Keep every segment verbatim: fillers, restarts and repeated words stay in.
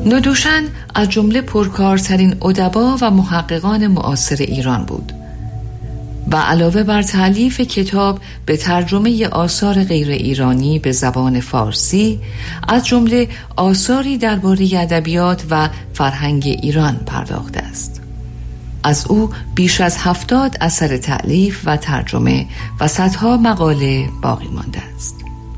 ندوشن از جمله پرکارترین ادبا و محققان معاصر ایران بود و علاوه بر تألیف کتاب به ترجمه آثار غیر ایرانی به زبان فارسی، از جمله آثاری درباره ادبیات و فرهنگ ایران پرداخته است. از او بیش از هفتاد اثر تألیف و ترجمه و صدها مقاله باقی مانده است.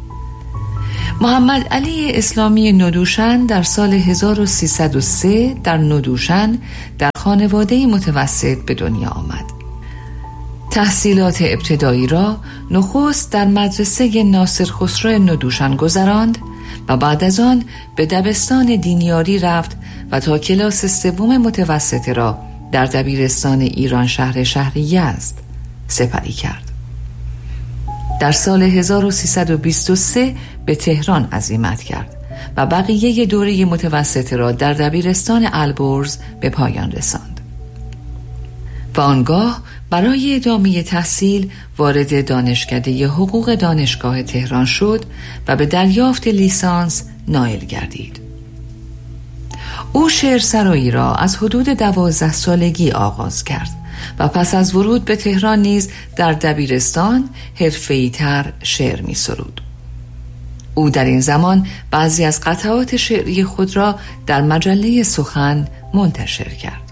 محمد علی اسلامی ندوشن در سال هزار و سیصد و سه در ندوشن در خانواده متوسط به دنیا آمد. تحصیلات ابتدایی را نخست در مدرسه ناصر خسرو ندوشن گذراند و بعد از آن به دبستان دینیاری رفت و تا کلاس سوم متوسطه را در دبیرستان ایران شهر شهر یزد سپری کرد. در سال هزار و سیصد و بیست و سه به تهران عزیمت کرد و بقیه دوره متوسطه را در دبیرستان البرز به پایان رساند. و آنگاه برای ادامه تحصیل وارد دانشکده حقوق دانشگاه تهران شد و به دریافت لیسانس نائل گردید. او شعرسرایی را از حدود دوازده سالگی آغاز کرد و پس از ورود به تهران نیز در دبیرستان حرفه‌ای تر شعر می سرود. او در این زمان بعضی از قطعات شعری خود را در مجله سخن منتشر کرد.